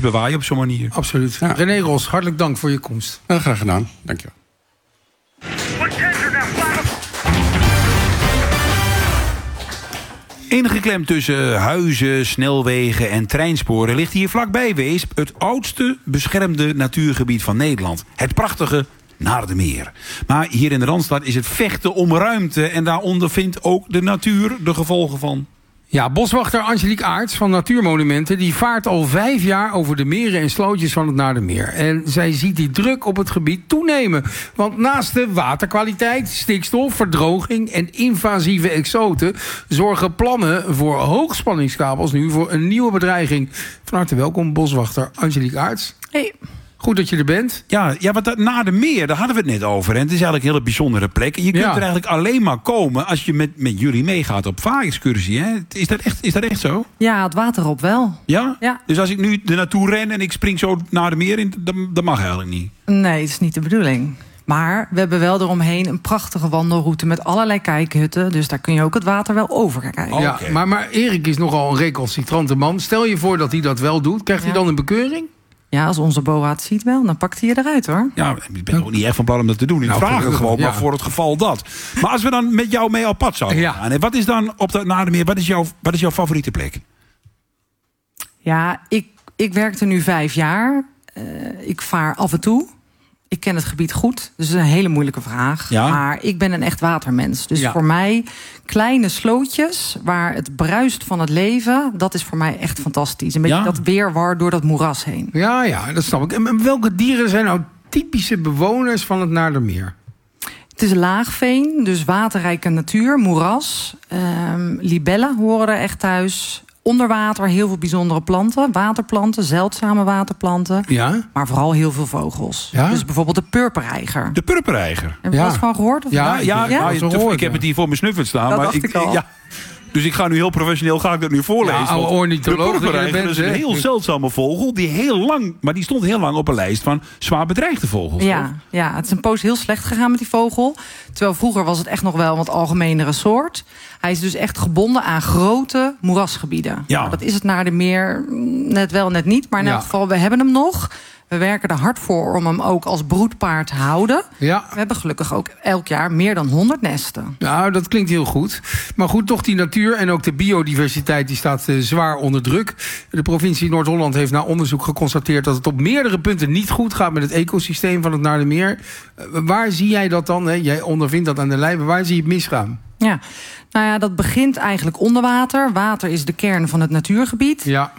bewaaien op zo'n manier. Absoluut. Ja. René Ros, hartelijk dank voor je komst. Graag gedaan. Dank je. Ingeklemd tussen huizen, snelwegen en treinsporen ligt hier vlakbij Weesp het oudste beschermde natuurgebied van Nederland. Het prachtige Naardermeer. Maar hier in de Randstad is het vechten om ruimte en daar ondervindt ook de natuur de gevolgen van. Ja, boswachter Angelique Aerts van Natuurmonumenten die vaart al 5 jaar over de meren en slootjes van het Naardermeer. En zij ziet die druk op het gebied toenemen. Want naast de waterkwaliteit, stikstof, verdroging en invasieve exoten zorgen plannen voor hoogspanningskabels nu voor een nieuwe bedreiging. Van harte welkom, boswachter Angelique Aerts. Hey. Goed dat je er bent. Ja, want dat Naardermeer, daar hadden we het net over. En het is eigenlijk een hele bijzondere plek. En je kunt er eigenlijk alleen maar komen als je met jullie meegaat op vaarexcursie. Hè? Is dat echt zo? Ja, het water op wel. Ja? Ja. Dus als ik nu er naartoe ren en ik spring zo Naardermeer in, dat mag eigenlijk niet. Nee, dat is niet de bedoeling. Maar we hebben wel eromheen een prachtige wandelroute met allerlei kijkhutten. Dus daar kun je ook het water wel over kijken. Ja, maar Erik is nogal een recalcitrante man. Stel je voor dat hij dat wel doet. Krijgt hij dan een bekeuring? Ja, als onze BOA het ziet wel, dan pakt hij je eruit, hoor. Ja, ik ben ook niet echt van plan om dat te doen. Ik vraag het gewoon, maar voor het geval dat. Maar als we dan met jou mee op pad zouden gaan... wat is dan op dat Naardermeer, wat is jouw favoriete plek? Ja, ik werk er nu 5 jaar. Ik vaar af en toe. Ik ken het gebied goed, dus het is een hele moeilijke vraag. Ja. Maar ik ben een echt watermens. Dus voor mij, kleine slootjes waar het bruist van het leven... dat is voor mij echt fantastisch. Een beetje dat weerwar door dat moeras heen. Ja, dat snap ik. En welke dieren zijn nou typische bewoners van het Naardermeer? Het is laagveen, dus waterrijke natuur, moeras. Libellen horen er echt thuis... Onder water heel veel bijzondere planten. Waterplanten, zeldzame waterplanten. Ja. Maar vooral heel veel vogels. Ja? Dus bijvoorbeeld de purperreiger. De purperreiger? Heb je er eens van gehoord? Of ik heb het hier voor mijn snuffel staan. Dat maar dacht ik al. Ja. Dus ik ga nu heel professioneel dat nu voorlezen. Ja, ornitholoog. De purperreiger is een heel zeldzame vogel. Die stond heel lang op een lijst van zwaar bedreigde vogels. Ja, het is een poos heel slecht gegaan met die vogel. Terwijl vroeger was het echt nog wel een wat algemenere soort. Hij is dus echt gebonden aan grote moerasgebieden. Ja. Nou, dat is het Naardermeer net wel, net niet. Maar in elk geval, we hebben hem nog. We werken er hard voor om hem ook als broedpaard te houden. Ja. We hebben gelukkig ook elk jaar meer dan 100 nesten. Nou, dat klinkt heel goed. Maar goed, toch die natuur en ook de biodiversiteit... die staat zwaar onder druk. De provincie Noord-Holland heeft na onderzoek geconstateerd... dat het op meerdere punten niet goed gaat met het ecosysteem van het Naardermeer. Waar zie jij dat dan? Hè? Jij ondervindt dat aan de lijve. Waar zie je het misgaan? Ja, nou ja, dat begint eigenlijk onder water. Water is de kern van het natuurgebied. Ja.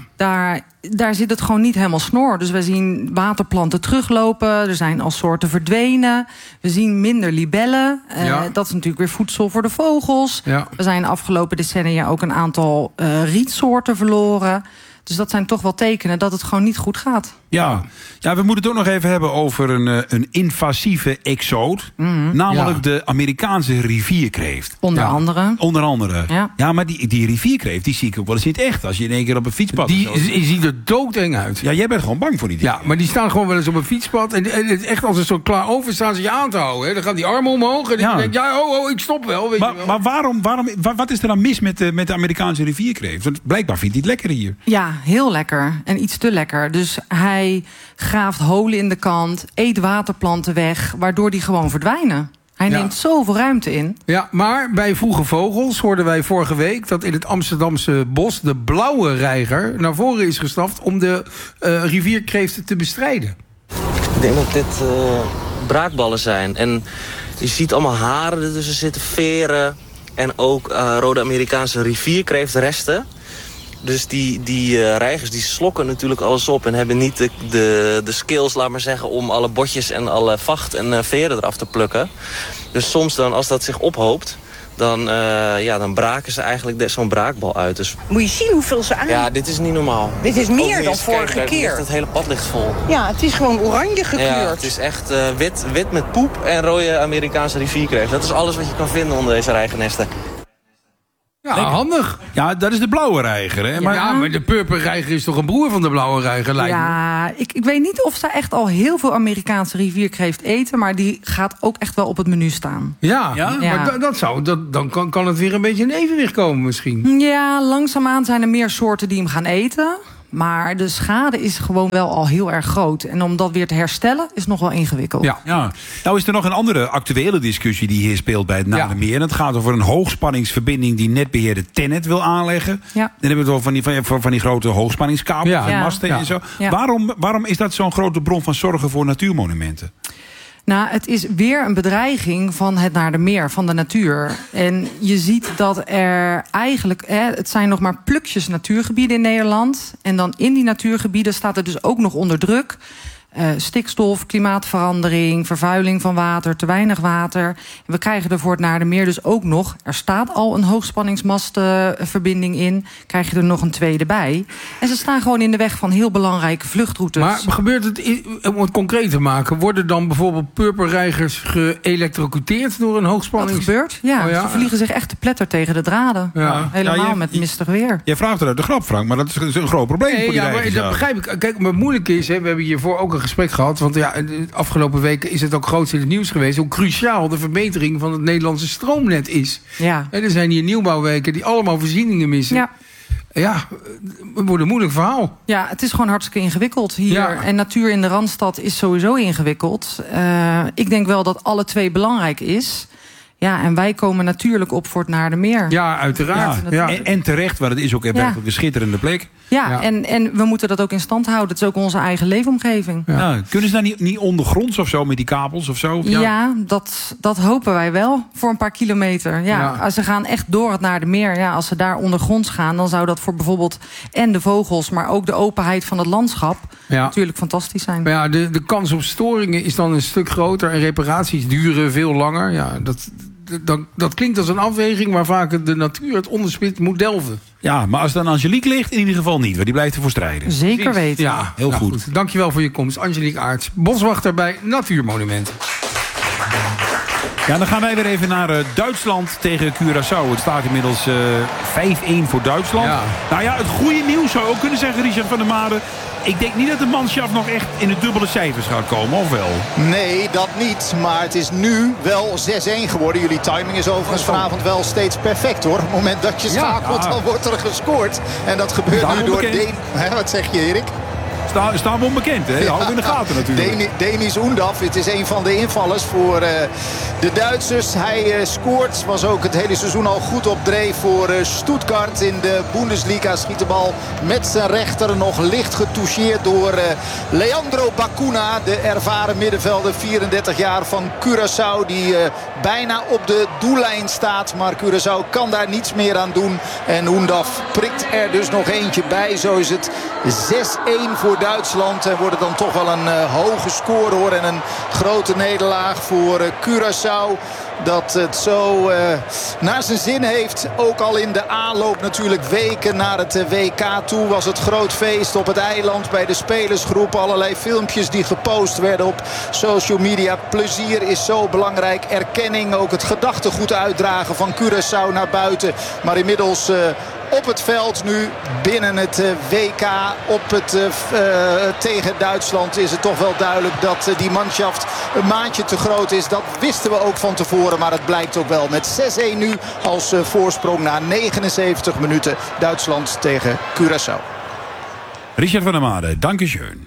Daar zit het gewoon niet helemaal snor. Dus we zien waterplanten teruglopen. Er zijn al soorten verdwenen. We zien minder libellen. Dat is natuurlijk weer voedsel voor de vogels. Ja. We zijn de afgelopen decennia ook een aantal rietsoorten verloren. Dus dat zijn toch wel tekenen dat het gewoon niet goed gaat. Ja, we moeten het ook nog even hebben over een invasieve exoot. Mm-hmm. Namelijk de Amerikaanse rivierkreeft. Onder andere. Ja, maar die rivierkreeft, die zie ik ook wel eens in het echt. Als je in één keer op een fietspad... Die ziet er doodeng uit. Ja, jij bent gewoon bang voor die dingen. Ja, maar die staan gewoon wel eens op een fietspad. En echt als een soort klaar over staan ze je aan te houden. Hè. Dan gaan die armen omhoog. En dan denk je, ik stop wel. Weet je wel. Maar waarom, wat is er dan mis met de Amerikaanse rivierkreeft? Want blijkbaar vindt hij het lekker hier. Ja, heel lekker. En iets te lekker. Dus hij graaft holen in de kant, eet waterplanten weg, waardoor die gewoon verdwijnen. Hij neemt zoveel ruimte in. Ja, maar bij Vroege Vogels hoorden wij vorige week dat in het Amsterdamse bos de blauwe reiger naar voren is gestapt om de rivierkreeften te bestrijden. Ik denk dat dit braakballen zijn. En je ziet allemaal haren ertussen zitten, veren en ook rode Amerikaanse rivierkreeftresten. Dus die reigers die slokken natuurlijk alles op en hebben niet de skills, laat maar zeggen, om alle botjes en alle vacht en veren eraf te plukken. Dus soms dan, als dat zich ophoopt, dan braken ze eigenlijk zo'n braakbal uit. Dus... Moet je zien hoeveel ze aan... Ja, dit is niet normaal. Dit is meer dan vorige keer. Het hele pad ligt vol. Ja, het is gewoon oranje gekleurd. Ja, het is echt wit met poep en rode Amerikaanse rivierkreeft. Dat is alles wat je kan vinden onder deze reigernesten. Ja, handig. Ja, dat is de blauwe reiger. Hè? Maar de purperreiger is toch een broer van de blauwe reiger? Lijkt me. Ik weet niet of ze echt al heel veel Amerikaanse rivierkreeft eten, maar die gaat ook echt wel op het menu staan. Ja? Maar dan kan het weer een beetje in evenwicht komen misschien. Ja, langzaamaan zijn er meer soorten die hem gaan eten. Maar de schade is gewoon wel al heel erg groot. En om dat weer te herstellen is nog wel ingewikkeld. Ja. Nou is er nog een andere actuele discussie die hier speelt bij het Nadermeer. En het gaat over een hoogspanningsverbinding die netbeheerder TenneT wil aanleggen. Ja. Dan hebben we het wel van die grote hoogspanningskabels en masten en zo. Ja. Waarom is dat zo'n grote bron van zorgen voor natuurmonumenten? Nou, het is weer een bedreiging van het Naardermeer, van de natuur. En je ziet dat er eigenlijk... het zijn nog maar plukjes natuurgebieden in Nederland. En dan in die natuurgebieden staat het dus ook nog onder druk. Stikstof, klimaatverandering, vervuiling van water, te weinig water. En we krijgen er voor het Naardermeer dus ook nog... er staat al een hoogspanningsmastenverbinding in... krijg je er nog een tweede bij. En ze staan gewoon in de weg van heel belangrijke vluchtroutes. Maar gebeurt het, om het concreet te maken... worden dan bijvoorbeeld purperreigers geëlektrocuteerd door een hoogspanning? Dat gebeurt, ja. Ze vliegen zich echt te pletter tegen de draden. Ja. Helemaal met mistig weer. Jij vraagt het uit de grap, Frank, maar dat is een groot probleem voor die reigers. Dat begrijp ik. Kijk, wat moeilijk is, we hebben hiervoor ook een gesprek gehad. Want de afgelopen weken is het ook groot in het nieuws geweest... hoe cruciaal de verbetering van het Nederlandse stroomnet is. Ja. En er zijn hier nieuwbouwwijken die allemaal voorzieningen missen. Ja, het wordt een moeilijk verhaal. Ja, het is gewoon hartstikke ingewikkeld hier. Ja. En natuur in de Randstad is sowieso ingewikkeld. Ik denk wel dat alle twee belangrijk is... Ja, en wij komen natuurlijk op voor het Naardermeer. Ja, uiteraard. Ja. En terecht, want het is ook werkelijk een schitterende plek. Ja. En we moeten dat ook in stand houden. Het is ook onze eigen leefomgeving. Ja. Kunnen ze daar niet ondergronds of zo met die kabels of zo? Ja, dat hopen wij wel voor een paar kilometer. Ja. Ze gaan echt door het Naardermeer. Ja, als ze daar ondergronds gaan, dan zou dat voor bijvoorbeeld... en de vogels, maar ook de openheid van het landschap... natuurlijk fantastisch zijn. Maar de kans op storingen is dan een stuk groter... en reparaties duren veel langer. Ja, dat klinkt als een afweging waar vaak de natuur het onderspit moet delven. Ja, maar als het aan Angelique ligt, in ieder geval niet. Want die blijft ervoor strijden. Zeker weten. Ja, heel goed. Dankjewel voor je komst. Angelique Aerts, boswachter bij Natuurmonumenten. Ja, dan gaan wij weer even naar Duitsland tegen Curaçao. Het staat inmiddels 5-1 voor Duitsland. Ja. Nou ja, het goede nieuws zou ook kunnen zeggen, Richard van der Made... Ik denk niet dat de manschaft nog echt in de dubbele cijfers gaat komen, of wel? Nee, dat niet. Maar het is nu wel 6-1 geworden. Jullie timing is overigens vanavond wel steeds perfect, hoor. Op het moment dat je schakelt, dan wordt er gescoord. En dat gebeurt nu door Wat zeg je, Erik? Staan we onbekend, hè? Houden we in de gaten natuurlijk. Denis Oendaf, het is een van de invallers voor de Duitsers. Hij scoort, was ook het hele seizoen al goed op dreef voor Stuttgart in de Bundesliga. Schiet de bal met zijn rechter nog licht getoucheerd door Leandro Bacuna. De ervaren middenvelder, 34 jaar van Curaçao. Die bijna op de doellijn staat. Maar Curaçao kan daar niets meer aan doen. En Oendaf prikt er dus nog eentje bij. Zo is het 6-1 voor Duitsland. En wordt het dan toch wel een hoge score, hoor. En een grote nederlaag voor Curaçao. Dat het zo naar zijn zin heeft. Ook al in de aanloop natuurlijk weken naar het WK toe was het groot feest op het eiland bij de spelersgroep. Allerlei filmpjes die gepost werden op social media. Plezier is zo belangrijk. Erkenning, ook het gedachtegoed uitdragen van Curaçao naar buiten. Maar inmiddels op het veld nu binnen het WK tegen Duitsland is het toch wel duidelijk dat die manschaft een maandje te groot is. Dat wisten we ook van tevoren, maar het blijkt ook wel met 6-1 nu als voorsprong na 79 minuten Duitsland tegen Curaçao. Richard van der Made, dankeschön.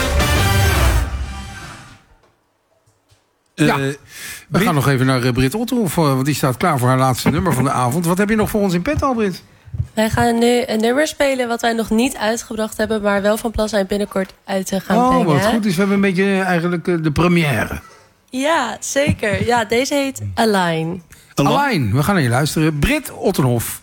We gaan nog even naar Britt Otterhoff, want die staat klaar voor haar laatste nummer van de avond. Wat heb je nog voor ons in pet al, Britt? Wij gaan nu een nummer spelen wat wij nog niet uitgebracht hebben, maar wel van plan zijn binnenkort uit te gaan brengen. Oh, wat goed. Dus we hebben een beetje eigenlijk de première. Ja, zeker. Ja, deze heet Align. Align. We gaan naar je luisteren. Britt Otterhoff.